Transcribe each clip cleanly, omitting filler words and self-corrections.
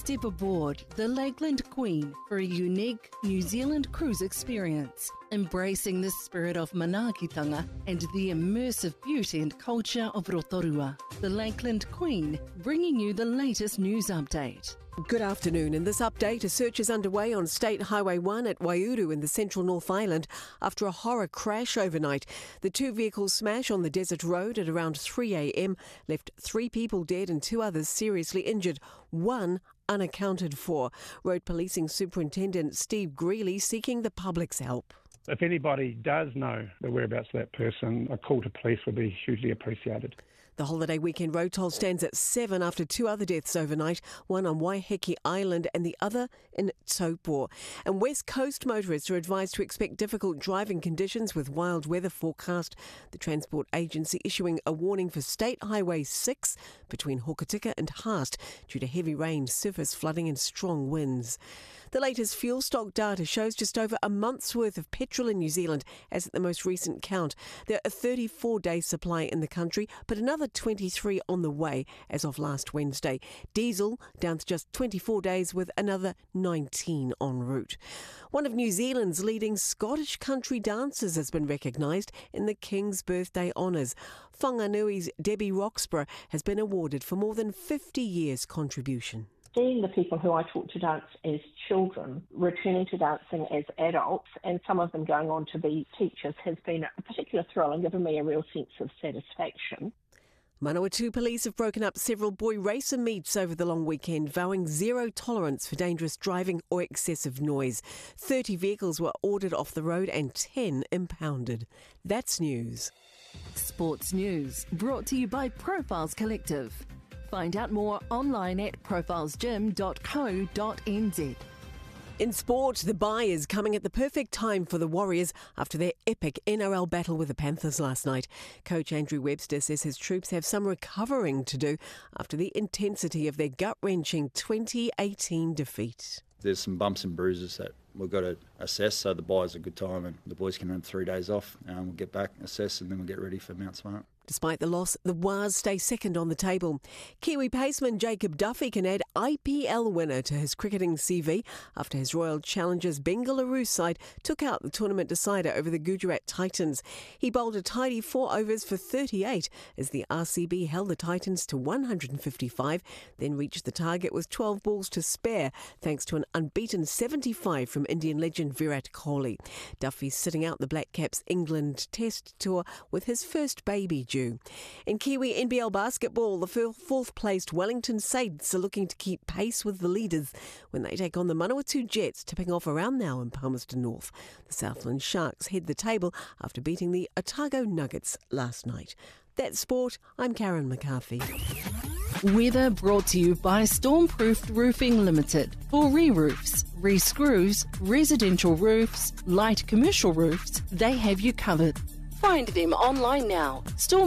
Step aboard the Lakeland Queen for a unique New Zealand cruise experience, embracing the spirit of manaakitanga and the immersive beauty and culture of Rotorua. The Lakeland Queen, bringing you the latest news update. Good afternoon. In this update, a search is underway on State Highway 1 at Waiuru in the central North Island after a horror crash overnight. The two vehicles smash on the desert road at around 3 a.m. left 3 people dead and 2 others seriously injured, 1 unaccounted for. Road Policing Superintendent Steve Greeley seeking the public's help. If anybody does know the whereabouts of that person, a call to police would be hugely appreciated. The holiday weekend road toll stands at 7 after 2 other deaths overnight, one on Waiheke Island and the other in Taupo. And West Coast motorists are advised to expect difficult driving conditions with wild weather forecast. The Transport Agency issuing a warning for State Highway 6 between Hokitika and Haast due to heavy rain, surface flooding and strong winds. The latest fuel stock data shows just over a month's worth of petrol in New Zealand as at the most recent count. There are a 34-day supply in the country, but another 23 on the way as of last Wednesday. Diesel down to just 24 days with another 19 en route. One of New Zealand's leading Scottish country dancers has been recognised in the King's Birthday Honours. Whanganui's Debbie Roxburgh has been awarded for more than 50 years' contribution. Seeing the people who I taught to dance as children returning to dancing as adults, and some of them going on to be teachers, has been a particular thrill and given me a real sense of satisfaction. Manawatu police have broken up several boy racer meets over the long weekend, vowing zero tolerance for dangerous driving or excessive noise. 30 vehicles were ordered off the road and 10 impounded. That's news. Sports news brought to you by Profiles Collective. Find out more online at profilesgym.co.nz. In sport, the bye is coming at the perfect time for the Warriors after their epic NRL battle with the Panthers last night. Coach Andrew Webster says his troops have some recovering to do after the intensity of their gut-wrenching 2018 defeat. There's some bumps and bruises that we've got to assess, so the bye is a good time and the boys can have 3 days off. We'll get back, assess, and then we'll get ready for Mount Smart. Despite the loss, the Wars stay second on the table. Kiwi paceman Jacob Duffy can add IPL winner to his cricketing CV after his Royal Challengers Bengaluru side took out the tournament decider over the Gujarat Titans. He bowled a tidy 4 overs for 38 as the RCB held the Titans to 155, then reached the target with 12 balls to spare thanks to an unbeaten 75 from Indian legend Virat Kohli. Duffy's sitting out the Black Caps England Test tour with his first baby due. In Kiwi NBL basketball, the fourth-placed Wellington Saints are looking to keep pace with the leaders when they take on the Manawatu Jets, tipping off around now in Palmerston North. The Southland Sharks head the table after beating the Otago Nuggets last night. That's sport. I'm Karen McCarthy. Weather brought to you by Stormproofed Roofing Limited. For re-roofs, re-screws, residential roofs, light commercial roofs, they have you covered. Find them online now.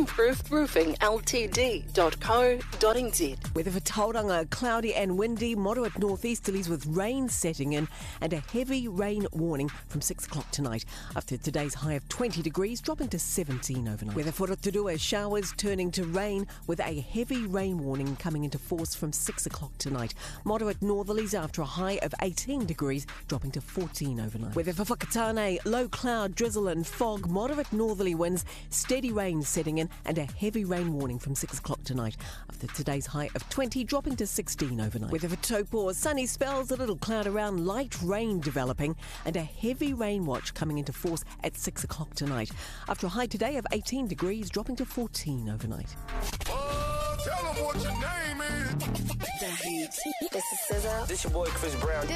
Stormproofedroofingltd.co.nz. Weather for Tauranga, cloudy and windy, moderate northeasterlies with rain setting in and a heavy rain warning from 6 o'clock tonight. After today's high of 20 degrees, dropping to 17 overnight. Weather for Rotorua, showers turning to rain with a heavy rain warning coming into force from 6 o'clock tonight. Moderate northerlies after a high of 18 degrees, dropping to 14 overnight. Weather for Whakatane, low cloud, drizzle and fog, moderate northerly winds, steady rain setting in and a heavy rain warning from 6 o'clock tonight. After today's high of 20, dropping to 16 overnight. Weather for Taupo, sunny spells, a little cloud around, light rain developing and a heavy rain watch coming into force at 6 o'clock tonight. After a high today of 18 degrees, dropping to 14 overnight. Tell them what your name is. The Heat. This is SZA. This your boy Chris Brown.